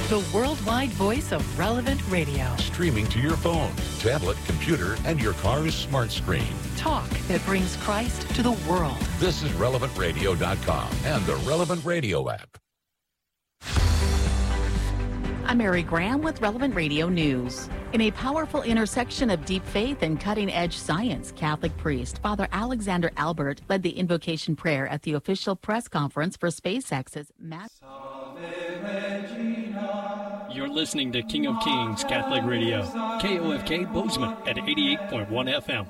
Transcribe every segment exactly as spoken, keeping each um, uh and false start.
the worldwide voice of Relevant Radio. Streaming to your phone, tablet, computer, and your car's smart screen. Talk that brings Christ to the world. This is relevant radio dot com and the Relevant Radio app. I'm Mary Graham with Relevant Radio News. In a powerful intersection of deep faith and cutting-edge science, Catholic priest Father Alexander Albert led the invocation prayer at the official press conference for SpaceX's Mass. You're listening to King of Kings Catholic Radio, K O F K Bozeman at eighty-eight point one F M.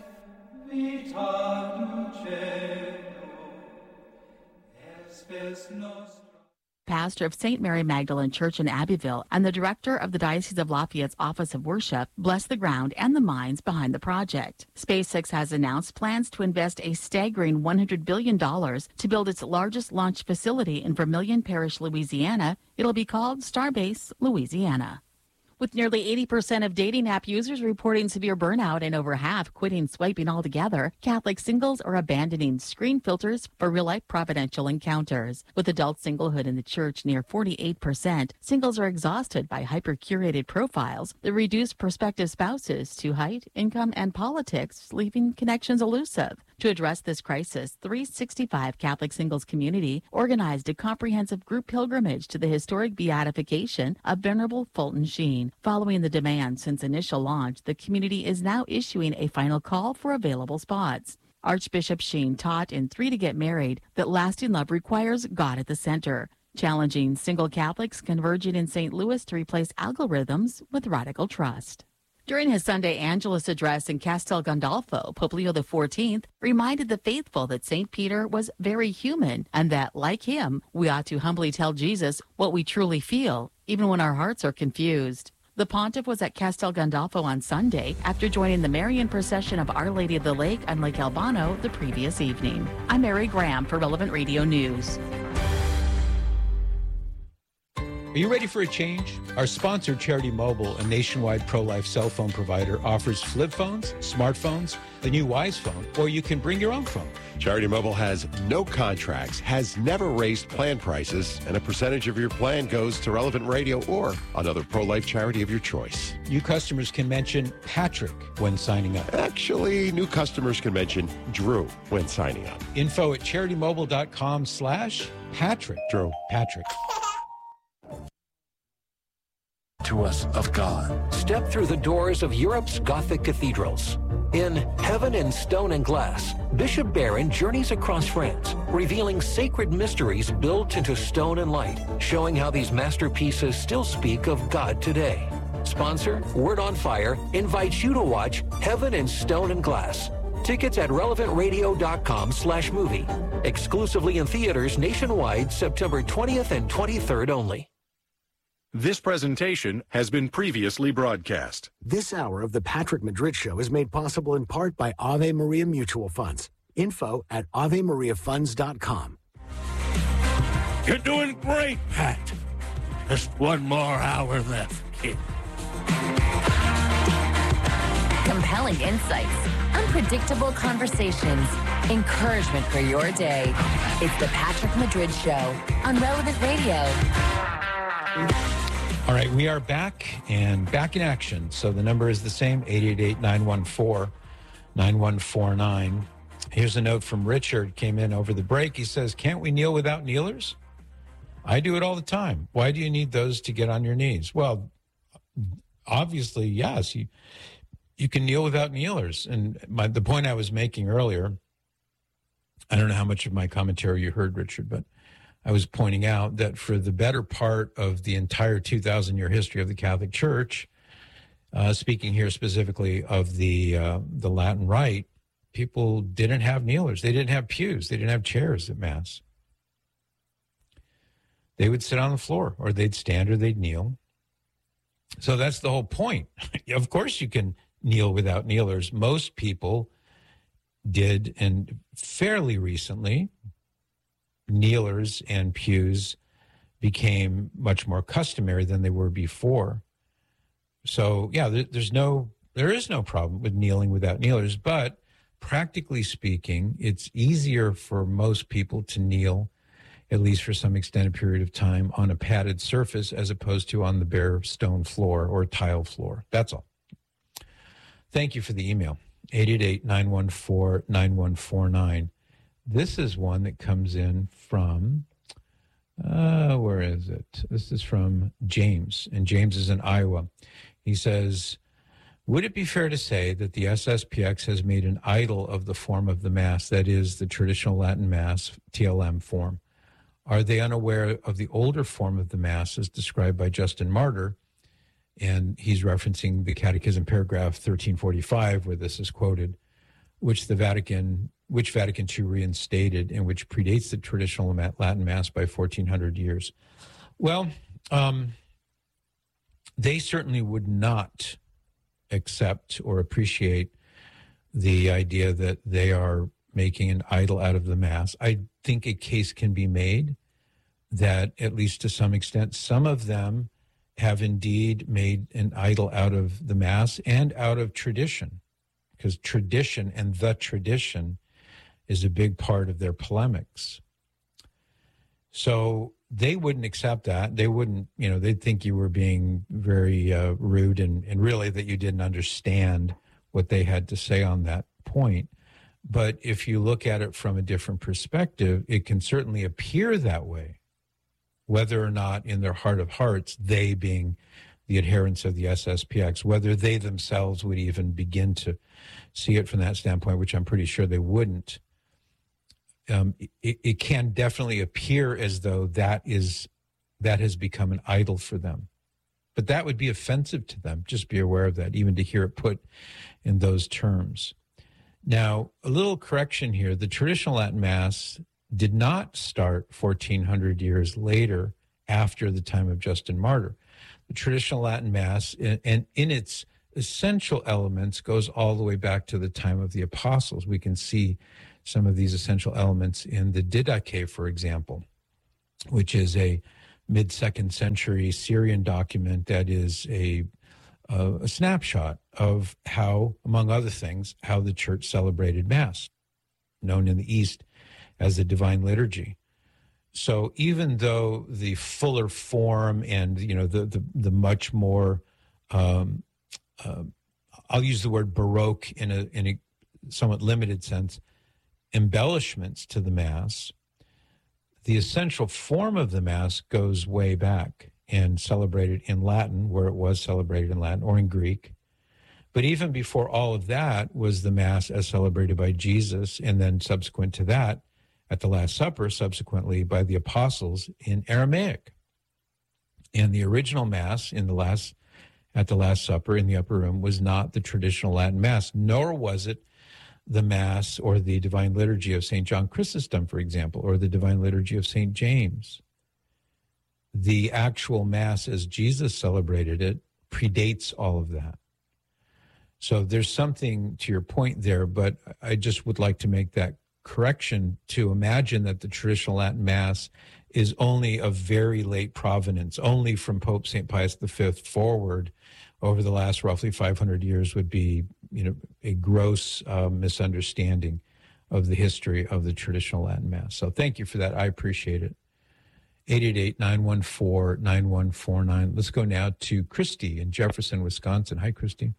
Pastor of Saint Mary Magdalene Church in Abbeville and the director of the Diocese of Lafayette's Office of Worship blessed the ground and the minds behind the project. SpaceX has announced plans to invest a staggering one hundred billion dollars to build its largest launch facility in Vermilion Parish, Louisiana. It'll be called Starbase Louisiana. With nearly eighty percent of dating app users reporting severe burnout and over half quitting swiping altogether, Catholic singles are abandoning screen filters for real-life providential encounters. With adult singlehood in the church near forty-eight percent, singles are exhausted by hyper-curated profiles that reduce prospective spouses to height, income, and politics, leaving connections elusive. To address this crisis, three sixty-five Catholic Singles Community organized a comprehensive group pilgrimage to the historic beatification of Venerable Fulton Sheen. Following the demand since initial launch, the community is now issuing a final call for available spots. Archbishop Sheen taught in Three to Get Married that lasting love requires God at the center, challenging single Catholics converging in Saint Louis to replace algorithms with radical trust. During his Sunday Angelus address in Castel Gandolfo, Pope Leo the fourteenth reminded the faithful that Saint Peter was very human and that, like him, we ought to humbly tell Jesus what we truly feel, even when our hearts are confused. The pontiff was at Castel Gandolfo on Sunday after joining the Marian procession of Our Lady of the Lake on Lake Albano the previous evening. I'm Mary Graham for Relevant Radio News. Are you ready for a change? Our sponsor, Charity Mobile, a nationwide pro-life cell phone provider, offers flip phones, smartphones, the new Wise phone, or you can bring your own phone. Charity Mobile has no contracts, has never raised plan prices, and a percentage of your plan goes to Relevant Radio or another pro-life charity of your choice. New customers can mention Patrick when signing up. Actually, new customers can mention Drew when signing up. Info at CharityMobile.com slash Patrick. Drew. Patrick. To us of God. Step through the doors of Europe's Gothic cathedrals. In Heaven in Stone and Glass, Bishop Barron journeys across France, revealing sacred mysteries built into stone and light, showing how these masterpieces still speak of God today. Sponsor, Word on Fire, invites you to watch Heaven in Stone and Glass. Tickets at relevant radio dot com slash movie. Exclusively in theaters nationwide, September twentieth and twenty-third only. This presentation has been previously broadcast. This hour of the Patrick Madrid Show is made possible in part by Ave Maria Mutual Funds. Info at ave maria funds dot com. You're doing great, Pat. Just one more hour left, kid. Compelling insights, unpredictable conversations, encouragement for your day. It's the Patrick Madrid Show on Relevant Radio. All right, we are back and back in action. So the number is the same, eight eight eight, nine one four, nine one four nine. Here's a note from Richard, came in over the break. He says, can't we kneel without kneelers? I do it all the time. Why do you need those to get on your knees? Well, obviously, yes. You, you can kneel without kneelers. And my, the point I was making earlier, I don't know how much of my commentary you heard, Richard, but I was pointing out that for the better part of the entire two thousand year history of the Catholic Church, uh, speaking here specifically of the uh, the Latin Rite, people didn't have kneelers. They didn't have pews. They didn't have chairs at Mass. They would sit on the floor, or they'd stand, or they'd kneel. So that's the whole point. Of course you can kneel without kneelers. Most people did, and fairly recently, kneelers and pews became much more customary than they were before. So, yeah, there, there's no, there is no problem with kneeling without kneelers, but practically speaking, it's easier for most people to kneel at least for some extended period of time, on a padded surface as opposed to on the bare stone floor or tile floor. That's all. Thank you for the email. eight eight eight, nine one four, nine one four nine. This is one that comes in from, uh, where is it? This is from James, and James is in Iowa. He says, would it be fair to say that the S S P X has made an idol of the form of the Mass, that is, the traditional Latin Mass, T L M form? Are they unaware of the older form of the Mass as described by Justin Martyr? And he's referencing the Catechism paragraph thirteen forty-five, where this is quoted, which the Vatican, which Vatican two reinstated, and which predates the traditional Latin Mass by fourteen hundred years. Well, um, they certainly would not accept or appreciate the idea that they are making an idol out of the Mass. I think a case can be made that, at least to some extent, some of them have indeed made an idol out of the Mass and out of tradition, because tradition and the tradition is a big part of their polemics. So they wouldn't accept that. They wouldn't, you know, they'd think you were being very uh, rude and, and really that you didn't understand what they had to say on that point. But if you look at it from a different perspective, it can certainly appear that way, whether or not in their heart of hearts, they being the adherents of the S S P X, whether they themselves would even begin to see it from that standpoint, which I'm pretty sure they wouldn't. Um, it, it can definitely appear as though that is that has become an idol for them. But that would be offensive to them. Just be aware of that, even to hear it put in those terms. Now, a little correction here. The traditional Latin Mass did not start fourteen hundred years later after the time of Justin Martyr. The traditional Latin Mass, and in its essential elements, goes all the way back to the time of the apostles. We can see some of these essential elements in the Didache, for example, which is a mid-second century Syrian document that is a, a, a snapshot of how, among other things, how the church celebrated Mass, known in the East as the Divine Liturgy. So even though the fuller form and, you know, the the, the much more, um, uh, I'll use the word Baroque in a in a somewhat limited sense, embellishments to the Mass, the essential form of the Mass goes way back and celebrated in Latin, where it was celebrated in Latin, or in Greek. But even before all of that was the Mass as celebrated by Jesus, and then subsequent to that, at the Last Supper, subsequently by the apostles in Aramaic. And the original Mass in the last, at the Last Supper in the upper room was not the traditional Latin Mass, nor was it the Mass or the Divine Liturgy of Saint John Chrysostom, for example, or the Divine Liturgy of Saint James. The actual Mass as Jesus celebrated it predates all of that. So there's something to your point there, but I just would like to make that correction to imagine that the traditional Latin Mass is only of very late provenance, only from Pope Saint Pius the Fifth forward over the last roughly five hundred years would be, you know, a gross uh, misunderstanding of the history of the traditional Latin Mass. So thank you for that. I appreciate it. eight eight eight, nine one four, nine one four nine. Let's go now to Christy in Jefferson, Wisconsin. Hi, Christy.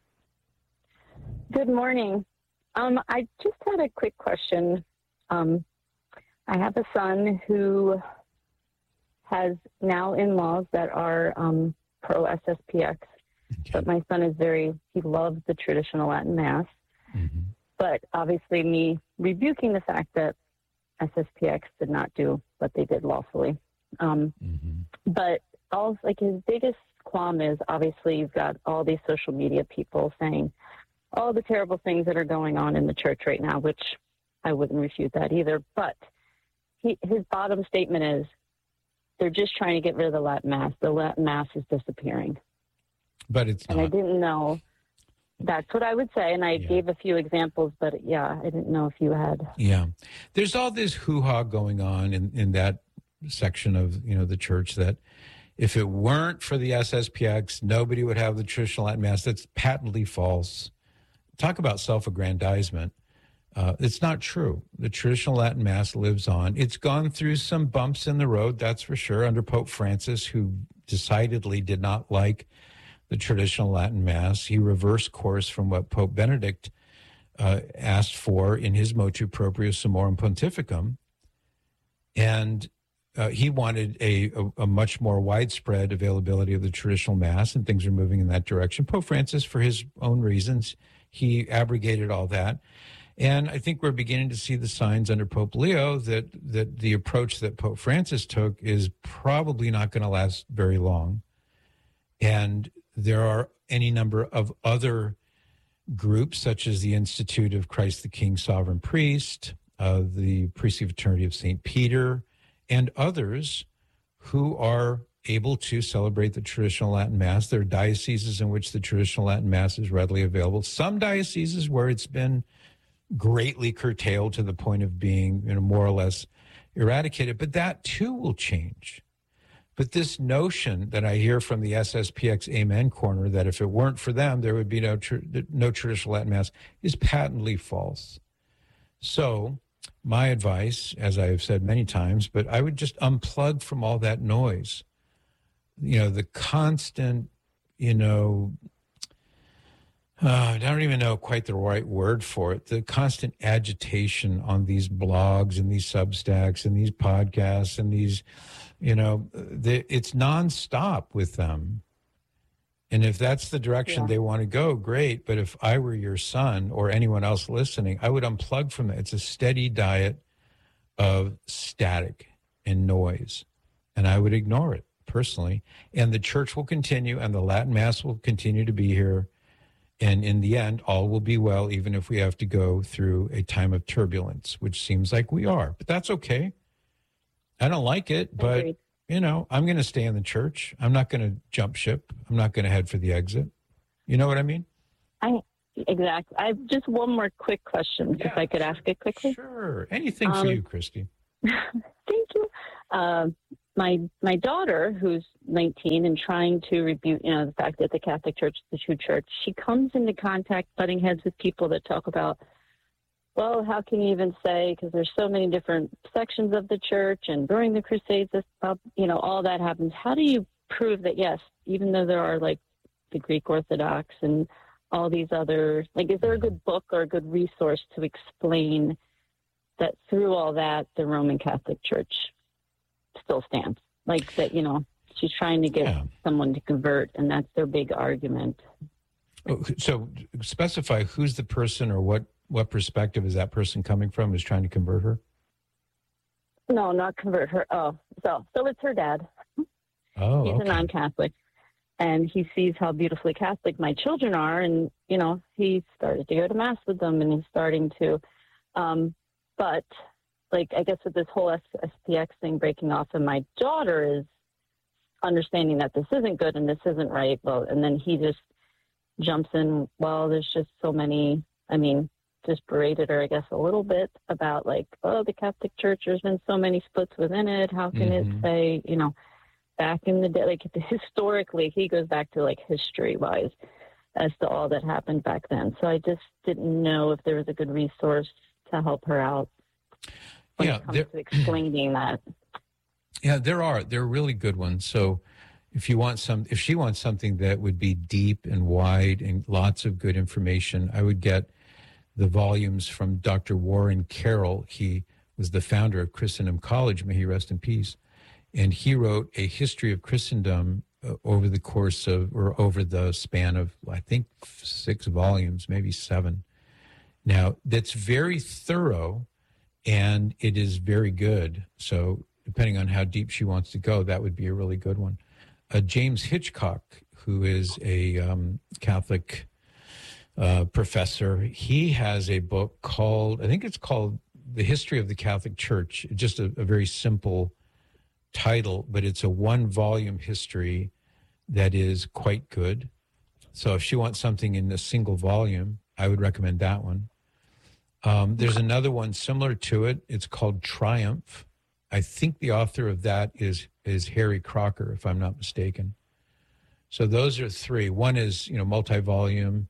Good morning. Um, I just had a quick question. Um, I have a son who has now in-laws that are um, pro-S S P X, okay. But my son is very, he loves the traditional Latin Mass. Mm-hmm. But obviously me rebuking the fact that S S P X did not do what they did lawfully. Um, mm-hmm. But all, like his biggest qualm is obviously you've got all these social media people saying all the terrible things that are going on in the church right now, which I wouldn't refute that either. But he, his bottom statement is they're just trying to get rid of the Latin Mass. The Latin Mass is disappearing. But it's and not. I didn't know. That's what I would say. And I yeah. gave a few examples, but yeah, I didn't know if you had. Yeah. There's all this hoo-ha going on in, in that section of, you know, the church that if it weren't for the S S P X, nobody would have the traditional Latin Mass. That's patently false. Talk about self-aggrandizement. Uh, it's not true. The traditional Latin Mass lives on. It's gone through some bumps in the road, that's for sure, under Pope Francis, who decidedly did not like the traditional Latin Mass. He reversed course from what Pope Benedict uh, asked for in his Motu Proprio Summorum Pontificum. And uh, he wanted a, a, a much more widespread availability of the traditional Mass, and things are moving in that direction. Pope Francis, for his own reasons, he abrogated all that. And I think we're beginning to see the signs under Pope Leo that, that the approach that Pope Francis took is probably not going to last very long. And there are any number of other groups, such as the Institute of Christ the King Sovereign Priest, uh, the Priestly Fraternity of Saint Peter, and others who are able to celebrate the traditional Latin Mass. There are dioceses in which the traditional Latin Mass is readily available. Some dioceses where it's been greatly curtailed to the point of being, you know, more or less eradicated, but that too will change. But this notion that I hear from the S S P X Amen corner that if it weren't for them, there would be no tr- no traditional Latin Mass is patently false. So my advice, as I have said many times, but I would just unplug from all that noise. You know, the constant, you know, Uh, I don't even know quite the right word for it. The constant agitation on these blogs and these Substacks and these podcasts and these, you know, the, it's nonstop with them. And if that's the direction yeah. they want to go, great. But if I were your son or anyone else listening, I would unplug from that. It's a steady diet of static and noise, and I would ignore it personally. And the church will continue, and the Latin Mass will continue to be here. And in the end, all will be well, even if we have to go through a time of turbulence, which seems like we are. But that's okay. I don't like it, but, Agreed. you know, I'm going to stay in the church. I'm not going to jump ship. I'm not going to head for the exit. You know what I mean? I Exactly. I have just one more quick question, yeah, if I could ask it quickly. Sure. Anything um, for you, Christy. Thank you. Uh, my my daughter, who's nineteen and trying to rebuke, you know, the fact that the Catholic Church is the true church, she comes into contact, butting heads with people that talk about, well, how can you even say, because there's so many different sections of the church, and during the Crusades, this, uh, you know, all that happens. How do you prove that, yes, even though there are, like, the Greek Orthodox and all these other, like, is there a good book or a good resource to explain that through all that, the Roman Catholic Church still stands? Like that, you know, she's trying to get yeah. someone to convert, and that's their big argument. So specify who's the person, or what, what perspective is that person coming from who's trying to convert her? No, not convert her. Oh, so, so it's her dad. Oh, He's okay. a non-Catholic, and he sees how beautifully Catholic my children are, and, you know, he started to go to Mass with them, and he's starting to, um, but like, I guess with this whole S P X thing breaking off, and my daughter is understanding that this isn't good and this isn't right. Well, and then he just jumps in. Well, there's just so many, I mean, just berated her, I guess, a little bit about like, oh, the Catholic Church, there's been so many splits within it. How can mm-hmm. it say, you know, back in the day, like historically, he goes back to like history wise as to all that happened back then. So I just didn't know if there was a good resource to help her out. When yeah, it comes to explaining that. Yeah, there are. There are really good ones. So if you want some, if she wants something that would be deep and wide and lots of good information, I would get the volumes from Doctor Warren Carroll. He was the founder of Christendom College, may he rest in peace. And he wrote a history of Christendom uh, over the course of, or over the span of, I think, six volumes, maybe seven. Now, that's very thorough. And it is very good. So depending on how deep she wants to go, that would be a really good one. Uh, James Hitchcock, who is a um, Catholic uh, professor, he has a book called, I think it's called The History of the Catholic Church. Just a, a very simple title, but it's a one-volume history that is quite good. So if she wants something in a single volume, I would recommend that one. Um, there's another one similar to it. It's called Triumph. I think the author of that is is Harry Crocker, if I'm not mistaken. So those are three. One is, you know, multi-volume,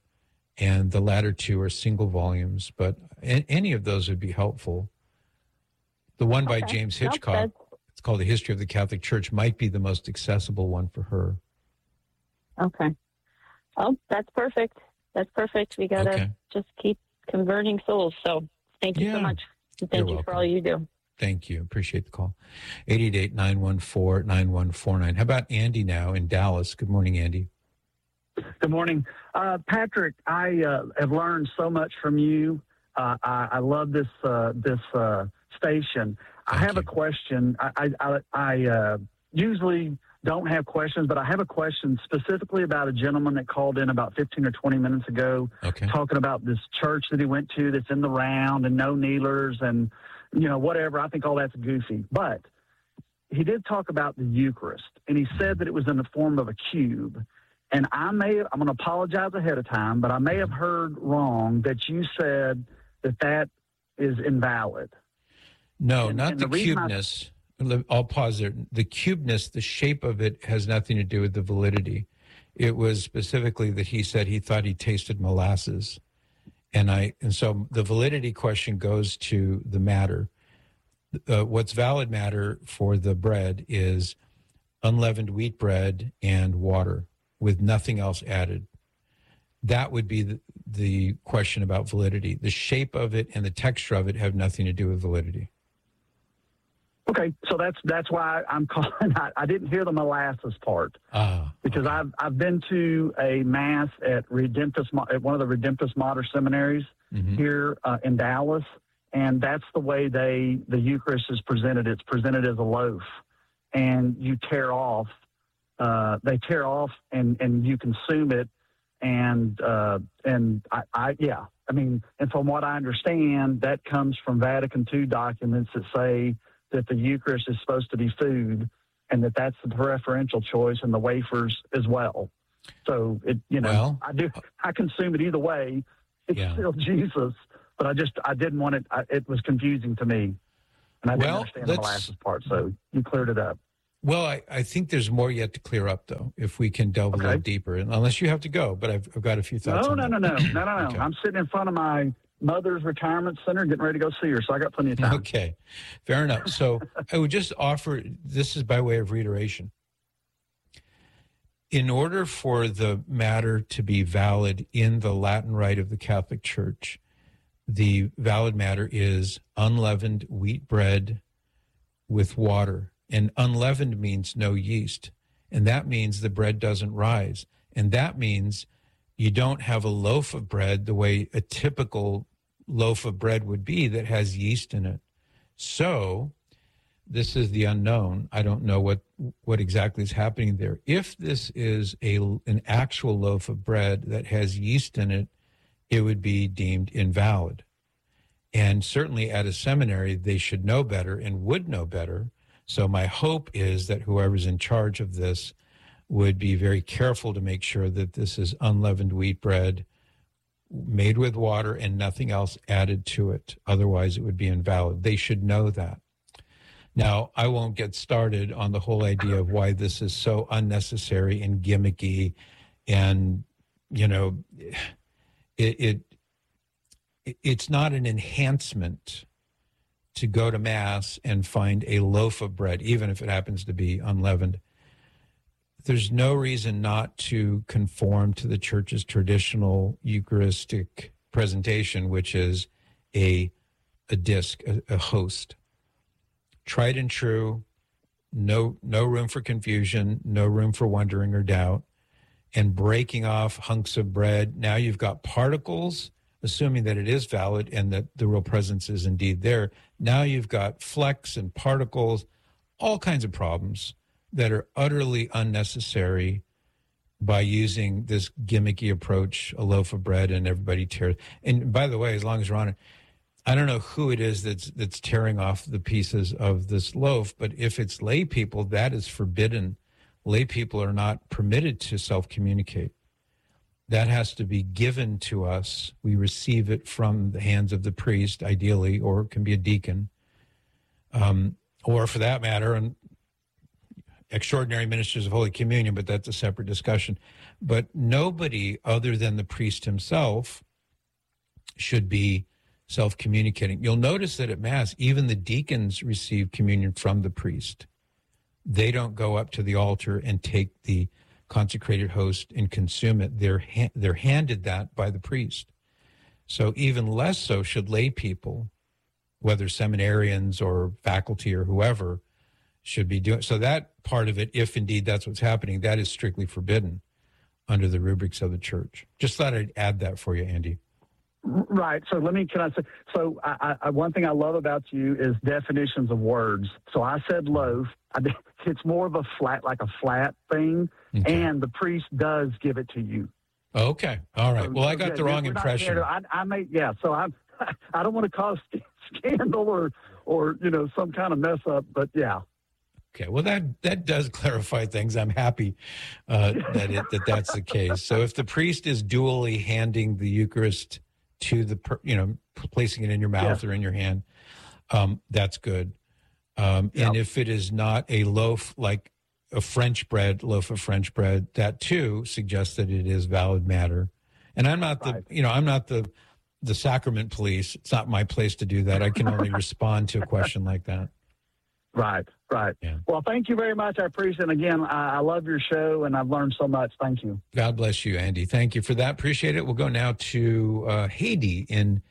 and the latter two are single volumes, but a- any of those would be helpful. The one by Okay. James Nope, Hitchcock, that's- it's called The History of the Catholic Church, might be the most accessible one for her. Okay. Oh, that's perfect. That's perfect. We got to Okay. just keep converting souls. So thank you Yeah. so much. And You're thank you for welcome. all you do. Thank you. Appreciate the call. eight eight eight, nine one four, nine one four nine. How about Andy now in Dallas? Good morning, Andy. Good morning. Uh, Patrick, I uh, have learned so much from you. Uh, I, I love this uh, this uh, station. I have a question. I, I, I, I uh, usually don't have questions, but I have a question specifically about a gentleman that called in about fifteen or twenty minutes ago, okay. talking about this church that he went to that's in the round and no kneelers and, you know, whatever. I think all that's goofy. But he did talk about the Eucharist, and he said that it was in the form of a cube. And I may, I'm going to apologize ahead of time, but I may have heard wrong that you said that that is invalid. No, And- not and the, the reason I- cubeness. Let- I'll pause there. The cubeness, the shape of it has nothing to do with the validity. It was specifically that he said he thought he tasted molasses. And I and so the validity question goes to the matter. Uh, what's valid matter for the bread is unleavened wheat bread and water with nothing else added. That would be the, the question about validity. The shape of it and the texture of it have nothing to do with validity. Okay, so that's that's why I'm calling. I, I didn't hear the molasses part Ah, because I've I've been to a mass at Redemptus Mo- at one of the Redemptus Mater seminaries Mhm. here uh, in Dallas, and that's the way they the Eucharist is presented. It's presented as a loaf, and you tear off. Uh, they tear off, and and you consume it, and uh, and I, I yeah. I mean, and from what I understand, that comes from Vatican Two documents that say that the Eucharist is supposed to be food, and that that's the preferential choice, and the wafers as well. So it, you know, Well, I do, I consume it either way. It's Yeah. still Jesus, but I just, I didn't want it. I, it was confusing to me, and I didn't Well, understand the let's- molasses part. So you cleared it up. Well, I, I think there's more yet to clear up, though, if we can delve a little deeper. And unless you have to go, but I've, I've got a few thoughts No, on no, that. no, no, no, no, no. Okay. I'm sitting in front of my mother's retirement center, getting ready to go see her, so I got plenty of time. Okay, fair enough. So I would just offer, this is by way of reiteration. In order for the matter to be valid in the Latin rite of the Catholic Church, the valid matter is unleavened wheat bread with water. And unleavened means no yeast. And that means the bread doesn't rise. And that means you don't have a loaf of bread the way a typical loaf of bread would be that has yeast in it. So this is the unknown. I don't know what, what exactly is happening there. If this is a, an actual loaf of bread that has yeast in it, it would be deemed invalid. And certainly at a seminary, they should know better and would know better. So my hope is that whoever's in charge of this would be very careful to make sure that this is unleavened wheat bread made with water and nothing else added to it. Otherwise, it would be invalid. They should know that. Now, I won't get started on the whole idea of why this is so unnecessary and gimmicky. And, you know, it, it it's not an enhancement to go to Mass and find a loaf of bread, even if it happens to be unleavened. There's no reason not to conform to the Church's traditional Eucharistic presentation, which is a, a disc, a, a host. Tried and true, no, no room for confusion, no room for wondering or doubt, and breaking off hunks of bread. Now you've got particles, assuming that it is valid and that the real presence is indeed there. Now you've got flecks and particles, all kinds of problems that are utterly unnecessary by using this gimmicky approach, a loaf of bread and everybody tears. And by the way, as long as we're on it, I don't know who it is that's that's tearing off the pieces of this loaf, but if it's lay people, that is forbidden. Lay people are not permitted to self-communicate. That has to be given to us. We receive it from the hands of the priest, ideally, or it can be a deacon. Um, or for that matter, and extraordinary ministers of Holy Communion, but that's a separate discussion. But nobody other than the priest himself should be self-communicating. You'll notice that at Mass, even the deacons receive communion from the priest. They don't go up to the altar and take the consecrated host and consume it. They're ha- they're handed that by the priest. So even less so should lay people, whether seminarians or faculty or whoever, should be doing. So that part of it, if indeed that's what's happening, that is strictly forbidden under the rubrics of the church. Just thought I'd add that for you, Andy. Right. So let me, can I say, so I, I, one thing I love about you is definitions of words. So I said loaf. I, it's more of a flat, like a flat thing. Okay. And the priest does give it to you. Okay. All right. So, well, I so, got yeah, the wrong impression. To, I, I may, yeah. So I'm, I don't want to cause scandal or, or, you know, some kind of mess up, but yeah. Okay, well, that that does clarify things. I'm happy uh, that it, that that's the case. So if the priest is dually handing the Eucharist to the, per, you know, placing it in your mouth yeah. or in your hand, um, that's good. Um, yep. And if it is not a loaf, like a French bread, loaf of French bread, that too suggests that it is valid matter. And I'm not the, right. you know, I'm not the the sacrament police. It's not my place to do that. I can only respond to a question like that. Right, right. Yeah. Well, thank you very much. I appreciate it. Again, I, I love your show, and I've learned so much. Thank you. God bless you, Andy. Thank you for that. Appreciate it. We'll go now to uh, Haiti in,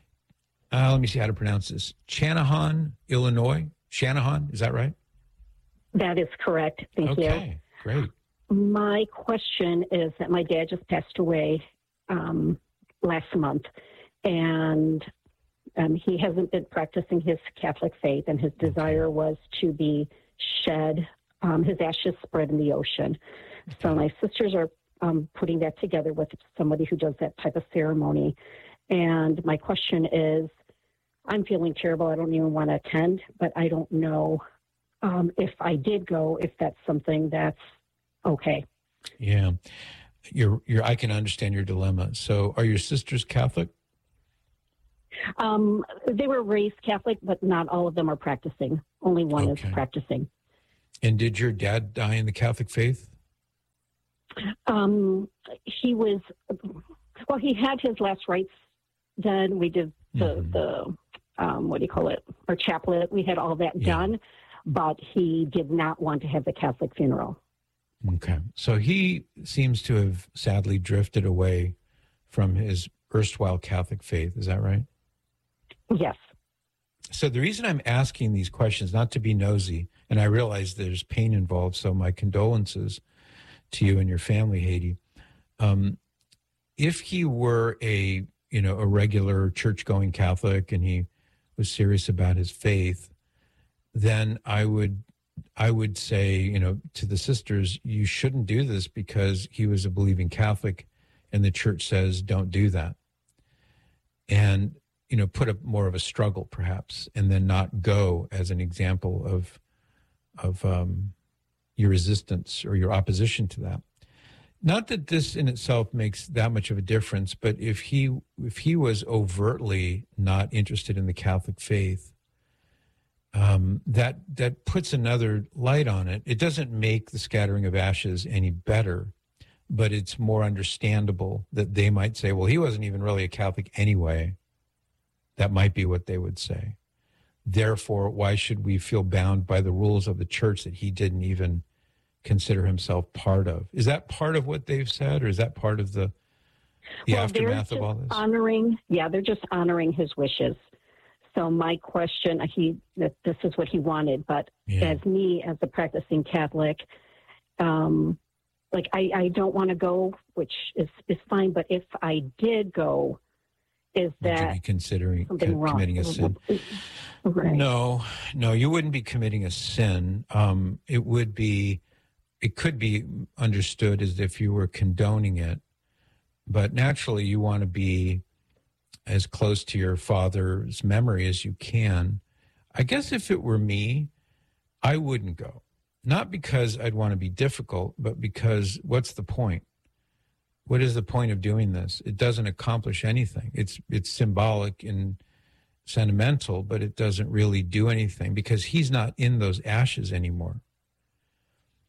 uh, let me see how to pronounce this, Channahon, Illinois. Channahon, is that right? That is correct. Thank okay, you. Okay, great. My question is that my dad just passed away um, last month, and Um, he hasn't been practicing his Catholic faith, and his desire was to be shed, um, his ashes spread in the ocean. So my sisters are um, putting that together with somebody who does that type of ceremony. And my question is, I'm feeling terrible. I don't even want to attend, but I don't know um, if I did go, if that's something that's okay. Yeah. You're, you're, I can understand your dilemma. So are your sisters Catholic? Um, they were raised Catholic, but not all of them are practicing. Only one okay. is practicing. And did your dad die in the Catholic faith? Um, he was, well, he had his last rites done. We did the, mm-hmm. the um, what do you call it, our chaplet. We had all that yeah. done, but he did not want to have the Catholic funeral. Okay. So he seems to have sadly drifted away from his erstwhile Catholic faith. Is that right? Yes. So the reason I'm asking these questions, not to be nosy, and I realize there's pain involved, so my condolences to you and your family, Haiti. Um, if he were a, you know, a regular church-going Catholic and he was serious about his faith, then I would, I would say, you know, to the sisters, you shouldn't do this because he was a believing Catholic, and the church says don't do that. And you know, put up more of a struggle, perhaps, and then not go as an example of of um, your resistance or your opposition to that. Not that this in itself makes that much of a difference, but if he if he was overtly not interested in the Catholic faith, um, that that puts another light on it. It doesn't make the scattering of ashes any better, but it's more understandable that they might say, well, he wasn't even really a Catholic anyway. That might be what they would say. Therefore, why should we feel bound by the rules of the church that he didn't even consider himself part of? Is that part of what they've said, or is that part of the, the well, aftermath of all this? Honoring, yeah, they're just honoring his wishes. So my question, he that this is what he wanted, but yeah. as me, as a practicing Catholic, um, like I, I don't want to go, which is, is fine, but if I did go, is that would you be considering co- wrong? committing a sin? Right. No, no, you wouldn't be committing a sin. Um, it would be, it could be understood as if you were condoning it, but naturally you want to be as close to your father's memory as you can. I guess if it were me, I wouldn't go. Not because I'd want to be difficult, but because what's the point? What is the point of doing this? It doesn't accomplish anything. It's it's symbolic and sentimental, but it doesn't really do anything because he's not in those ashes anymore.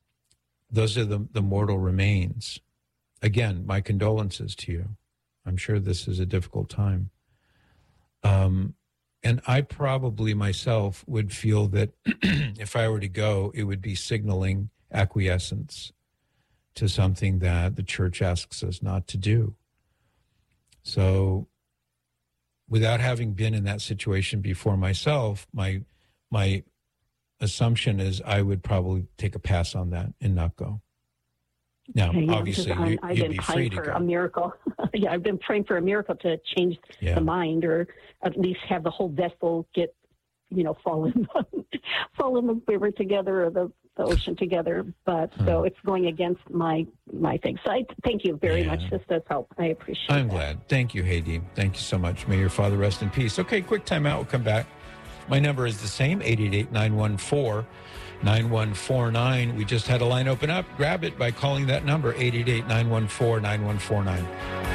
those are the, the mortal remains. Again, my condolences to you. I'm sure this is a difficult time. Um, and I probably myself would feel that if I were to go, it would be signaling acquiescence to something that the church asks us not to do. So without having been in that situation before myself, my my assumption is I would probably take a pass on that and not go. Now, yeah, obviously, I'm, you, I've you'd been be praying free to for go. a miracle. yeah, I've been praying for a miracle to change Yeah. the mind, or at least have the whole vessel get, you know, fall in the, fall in the river together, or the, the ocean together. But Hmm. so it's going against my my thing. So I thank you very Yeah. much. This does help. I appreciate it. I'm glad. Thank you, Haydee. Thank you so much. May your father rest in peace. Okay, quick time out. We'll come back. My number is the same, eight eight eight, nine one four, nine one four nine. We just had a line open up. Grab it by calling that number, eight eight eight, nine one four, nine one four nine.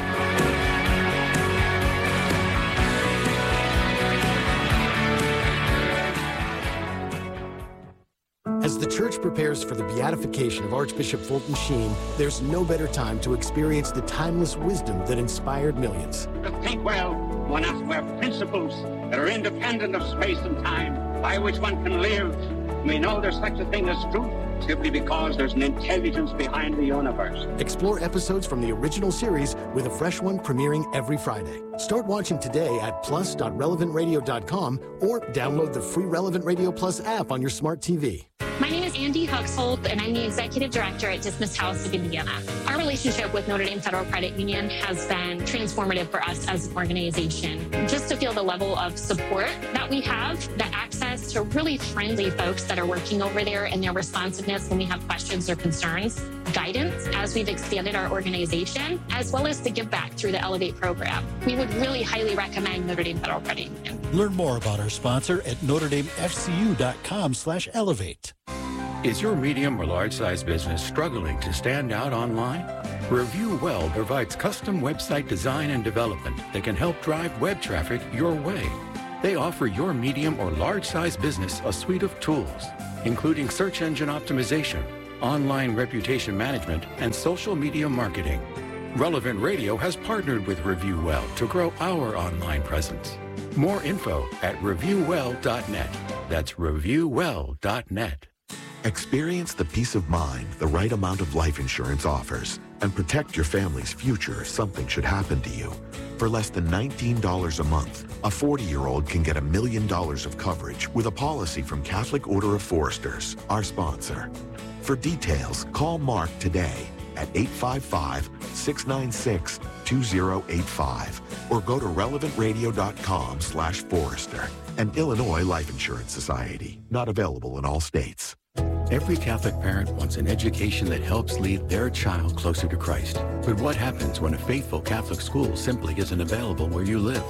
As the church prepares for the beatification of Archbishop Fulton Sheen, there's no better time to experience the timeless wisdom that inspired millions. To think well, one has to have principles that are independent of space and time, by which one can live. We know there's such a thing as truth, simply because there's an intelligence behind the universe. Explore episodes from the original series with a fresh one premiering every Friday. Start watching today at plus dot relevant radio dot com or download the free Relevant Radio Plus app on your smart T V. My name is Andy Huxhold, and I'm the Executive Director at Dismas House of Indiana. Our relationship with Notre Dame Federal Credit Union has been transformative for us as an organization. Just to feel the level of support that we have, the access to really friendly folks that are working over there, and their responsiveness when we have questions or concerns, guidance as we've expanded our organization, as well as the give back through the Elevate program. We would really highly recommend Notre Dame Federal Credit Union. Learn more about our sponsor at notre dame f c u dot com slash elevate. Is your medium or large size business struggling to stand out online? Review Well provides custom website design and development that can help drive web traffic your way. They offer your medium or large size business a suite of tools, including search engine optimization, online reputation management, and social media marketing. Relevant Radio has partnered with Review Well to grow our online presence. More info at review well dot net. That's review well dot net. Experience the peace of mind the right amount of life insurance offers and protect your family's future if something should happen to you. For less than nineteen dollars a month, a forty-year-old can get a million dollars of coverage with a policy from Catholic Order of Foresters, our sponsor. For details, call Mark today at eight five five, six nine six, two zero eight five or go to relevant radio dot com slash Forester. An Illinois Life Insurance Society, not available in all states. Every Catholic parent wants an education that helps lead their child closer to Christ. But what happens when a faithful Catholic school simply isn't available where you live?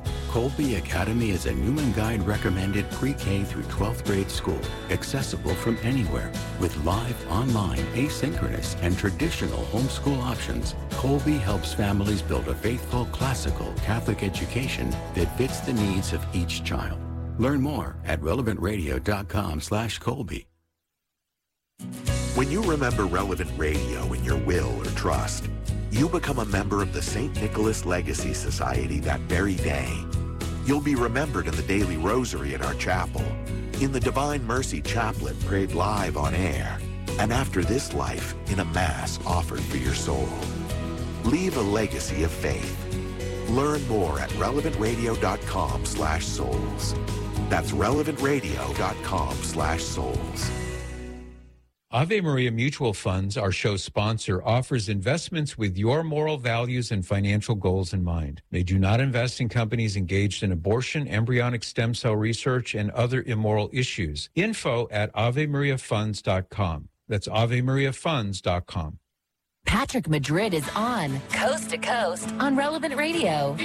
Colby Academy is a Newman Guide recommended pre-K through twelfth grade school, accessible from anywhere. With live, online, asynchronous, and traditional homeschool options, Colby helps families build a faithful, classical Catholic education that fits the needs of each child. Learn more at relevant radio dot com slash Colby. When you remember Relevant Radio in your will or trust, you become a member of the Saint Nicholas Legacy Society that very day. You'll be remembered in the daily rosary at our chapel, in the Divine Mercy Chaplet prayed live on air, and after this life, in a Mass offered for your soul. Leave a legacy of faith. Learn more at relevant radio dot com slash souls. That's relevant radio dot com slash souls. Ave Maria Mutual Funds, our show sponsor, offers investments with your moral values and financial goals in mind. They do not invest in companies engaged in abortion, embryonic stem cell research, and other immoral issues. Info at ave maria funds dot com. That's ave maria funds dot com. Patrick Madrid is on Coast to Coast on Relevant Radio.